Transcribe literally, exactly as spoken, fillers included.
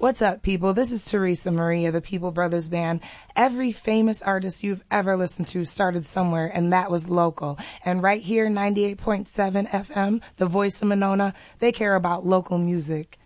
What's up, people? This is Teresa Marie of the People Brothers Band. Every famous artist you've ever listened to started somewhere, and that was local. And right here, ninety-eight point seven F M, the voice of Monona, they care about local music.